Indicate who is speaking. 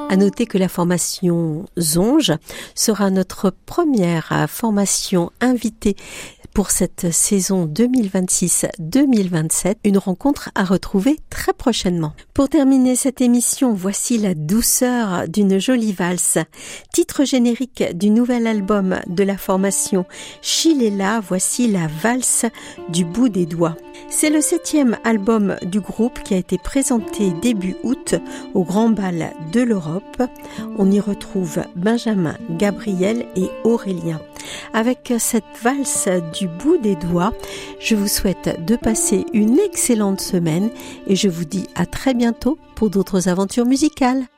Speaker 1: À noter que la formation Zonge sera notre première formation invitée pour cette saison 2026-2027, une rencontre à retrouver très prochainement. Pour terminer cette émission, voici la douceur d'une jolie valse. Titre générique du nouvel album de la formation Chilela, voici la valse du bout des doigts. C'est le 7e album du groupe qui a été présenté début août au Grand Bal de l'Europe. On y retrouve Benjamin, Gabriel et Aurélien. Avec cette valse du bout des doigts, je vous souhaite de passer une excellente semaine et je vous dis à très bientôt pour d'autres aventures musicales.